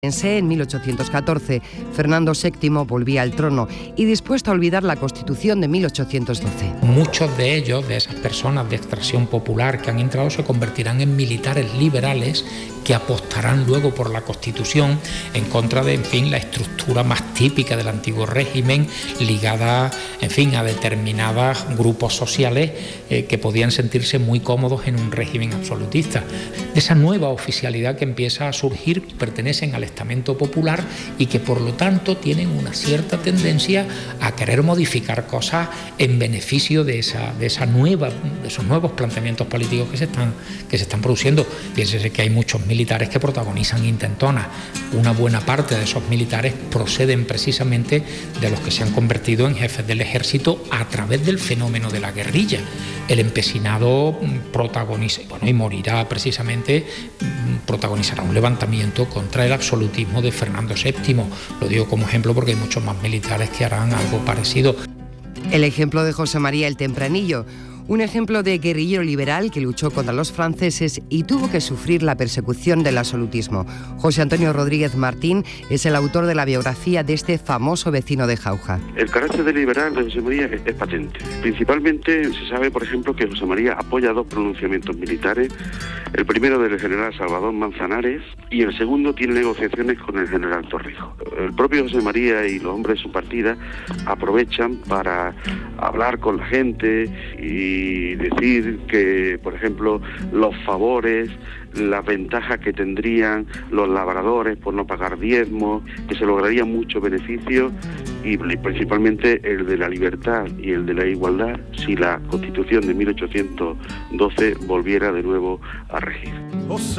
En 1814, Fernando VII volvía al trono y dispuesto a olvidar la Constitución de 1812. Muchos de ellos, de esas personas de extracción popular que han entrado, se convertirán en militares liberales que apostarán luego por la Constitución en contra de, la estructura más típica del antiguo régimen, ligada, a determinados grupos sociales que podían sentirse muy cómodos en un régimen absolutista. De esa nueva oficialidad que empieza a surgir, pertenecen al estamento popular y que por lo tanto tienen una cierta tendencia a querer modificar cosas en beneficio de esos nuevos planteamientos políticos que se están produciendo. Piénsese que hay muchos militares que protagonizan intentonas. Una buena parte de esos militares proceden precisamente de los que se han convertido en jefes del ejército a través del fenómeno de la guerrilla. El empecinado protagoniza y morirá precisamente, protagonizará un levantamiento contra el absolutismo de Fernando VII. Lo digo como ejemplo porque hay muchos más militares que harán algo parecido. El ejemplo de José María el Tempranillo, un ejemplo de guerrillero liberal que luchó contra los franceses y tuvo que sufrir la persecución del absolutismo. José Antonio Rodríguez Martín es el autor de la biografía de este famoso vecino de Jauja. El carácter de liberal de José María es patente. Principalmente se sabe, por ejemplo, que José María apoya dos pronunciamientos militares. El primero del general Salvador Manzanares y el segundo tiene negociaciones con el general Torrijos. El propio José María y los hombres de su partida aprovechan para hablar con la gente y decir que, por ejemplo, los favores, las ventajas que tendrían los labradores por no pagar diezmos, que se lograría mucho beneficio y principalmente el de la libertad y el de la igualdad si la Constitución de 1812 volviera de nuevo a regir.